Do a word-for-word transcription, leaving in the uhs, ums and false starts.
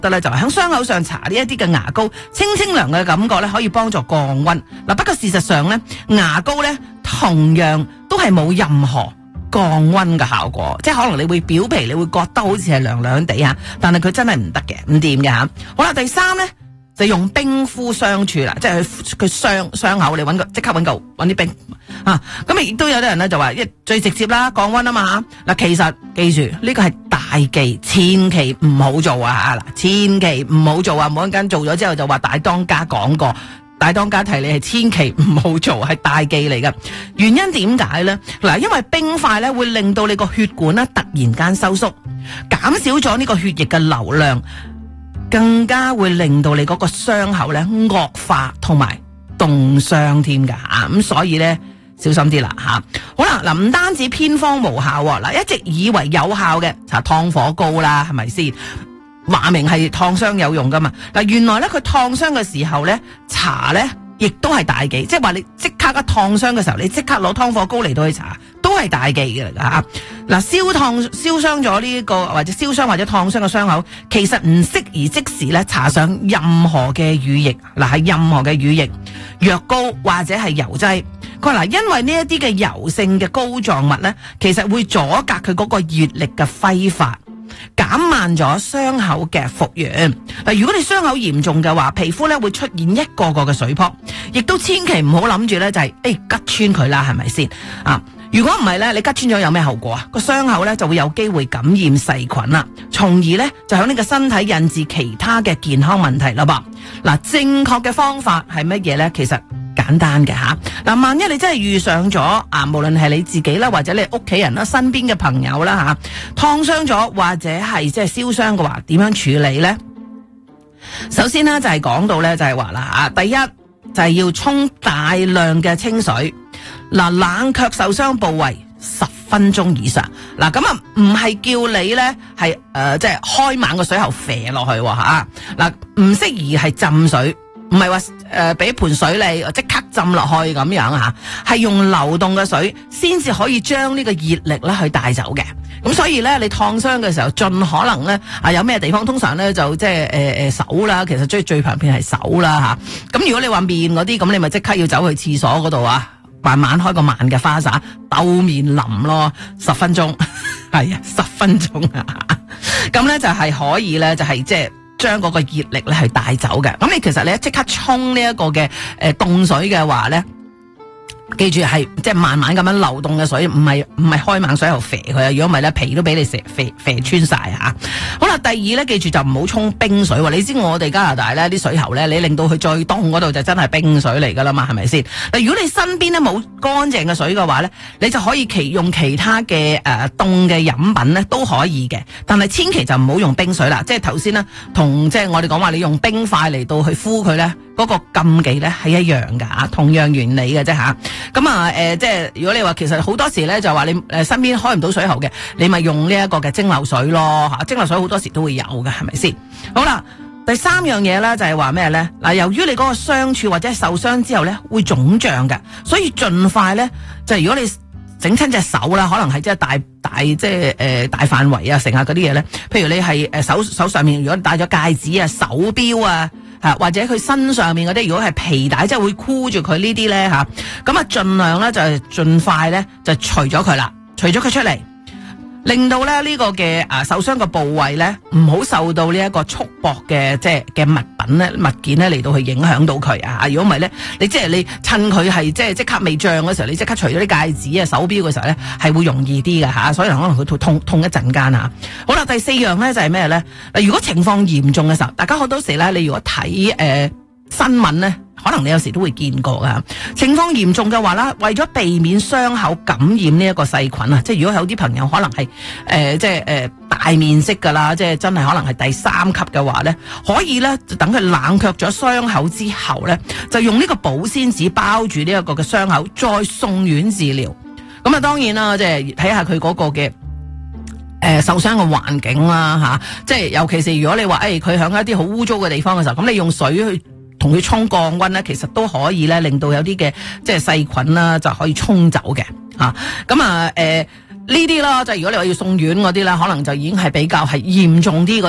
得咧就係喺傷口上搽呢一啲嘅牙膏，清清涼嘅感覺咧可以幫助降溫。嗱，不過事實上咧，牙膏咧同樣都係冇任何降溫嘅效果，即係可能你會表皮你會覺得好似係涼涼地吓，但係佢真係唔得嘅，唔掂嘅吓。好啦，第三咧就用冰敷傷處啦，即係佢佢傷傷口，你搵個即刻搵個搵啲冰啊。咁亦都有啲人咧就話一最直接啦，降溫啊嘛吓。嗱，其實記住呢個係大忌，千祈唔好做啊吓！嗱，千祈唔好做啊！冇一間做咗之後就話大當家講過。大當家提你係千祈唔好做，係大忌嚟㗎。原因點解呢？嗱，因為冰塊咧會令到你個血管咧突然間收縮，減少咗呢個血液嘅流量，更加會令到你嗰個傷口咧惡化同埋凍傷添㗎吓。咁所以咧小心啲啦吓。好啦，嗱，唔單止偏方無效，嗱，一直以為有效嘅搽燙火膏啦，係咪先？話明係燙傷有用噶嘛？嗱，原來咧佢燙傷嘅時候咧，搽咧亦都係大忌，即係話你即刻一燙傷嘅時候，你即刻攞燙火膏嚟到去搽，都係大忌嘅嚟噶吓。嗱，燒燙燒傷咗呢個或者燒傷或者燙傷嘅傷口，其實唔適宜即時咧搽上任何嘅乳液，嗱，係任何嘅乳液、藥膏或者係油劑。佢話嗱，因為呢一啲嘅油性嘅膏狀物咧，其實會阻隔佢嗰個熱力嘅揮發，減慢咗傷口嘅復原。嗱，如果你傷口嚴重嘅話，皮膚咧會出現一個個嘅水泡，亦都千祈唔好諗住咧就係誒拮穿佢啦，係咪先啊？如果唔係咧，你拮穿咗有咩後果啊？個傷口咧就會有機會感染細菌啦，從而咧就響呢個身體引致其他嘅健康問題啦噃。嗱，正確嘅方法係乜嘢咧？其實簡單嘅吓，嗱，萬一你真係遇上咗啊，無論係你自己啦，或者你屋企人啦、身邊嘅朋友啦吓，燙傷咗或者係即係燒傷嘅話，點樣處理呢？首先呢，就係講到咧就係話啦吓，第一就係要沖大量嘅清水，嗱，冷卻受傷部位十分鐘以上。嗱，咁啊唔係叫你咧係誒即係開猛個水喉射落去吓，嗱，唔適宜係浸水。唔係話誒俾盆水你即刻浸落去咁樣吓，係用流動嘅水先至可以將呢個熱力咧去帶走嘅。咁所以咧，你燙傷嘅時候，盡可能咧啊有咩地方，通常咧就即係誒誒手啦，其實最最普遍係手啦吓。咁如果你話面嗰啲，咁你咪即刻要走去廁所嗰度啊，慢慢開個慢嘅花灑，兜面淋咯，十分鐘係啊，十分鐘啊。咁咧就係可以咧，就係即係。將嗰個熱力咧係帶走嘅，咁你其實你一即刻沖呢一個嘅誒凍水嘅話咧，記住係即係慢慢咁樣流動嘅水，唔係唔係開猛水喉肥佢啊！如果唔係咧，皮都俾你射肥肥穿晒吓。好啦，第二咧，記住就唔好沖冰水。你知我哋加拿大咧啲水喉咧，你令到佢最凍嗰度就真係冰水嚟噶啦嘛，係咪先？嗱，如果你身邊咧冇乾淨嘅水嘅話咧，你就可以其用其他嘅誒凍嘅飲品咧都可以嘅，但係千祈就唔好用冰水啦。即係頭先咧，同即係我哋講話你用冰塊嚟到去敷佢咧，嗰個禁忌咧係一樣噶，同樣原理嘅啫吓。咁啊，誒、呃，即係如果你話其實好多時咧就話你誒身邊開唔到水喉嘅，你咪用呢一個嘅蒸餾水咯吓，蒸餾水好多時都會有嘅，係咪先？好啦，第三樣嘢咧就係話咩咧？嗱，由於你嗰個傷處或者受傷之後咧會腫脹嘅，所以盡快咧就係如果你整親隻手啦，可能係即係大大即係誒大範圍啊，成下嗰啲嘢咧，譬如你係誒手手上面如果你戴咗戒指啊、手錶啊。吓，或者佢身上面嗰啲，如果係皮帶，即係會箍住佢呢啲咧吓，咁啊盡量咧就係盡快咧就除咗佢啦，除咗佢出嚟，令到咧呢個嘅啊受傷嘅部位咧唔好受到呢一個束縛嘅即係嘅物品咧物件咧嚟到去影響到佢啊！如果唔係咧，你即係你趁佢係即係即刻未脹嘅時候，你即刻除咗啲戒指啊、手錶嘅時候咧，係會容易啲嘅吓，所以可能佢痛痛一陣間吓。好啦，第四樣咧就係咩咧？嗱，如果情況嚴重嘅時候，大家好多時咧，你如果睇誒、呃、新聞咧。可能你有時都會見過噶，情況嚴重嘅話啦，為咗避免傷口感染呢一個細菌啊，即係如果有啲朋友可能係誒、呃、即係誒、呃、大面積噶啦，即係真係可能係第三級嘅話咧，可以咧就等佢冷卻咗傷口之後咧，就用呢個保鮮紙包住呢一個嘅傷口，再送院治療。咁啊，當然啦，即係睇下佢嗰個嘅。誒、呃，受傷嘅環境啦，吓、啊，即係尤其是如果你話誒，佢、哎、響一啲好污糟嘅地方嘅時候，咁你用水去同佢沖降溫咧，其實都可以咧，令到有啲嘅即係細菌啦，就可以沖走嘅，吓，咁啊，誒呢啲啦，就係如果你話要送院嗰啲啦，可能就已經係比較係嚴重啲。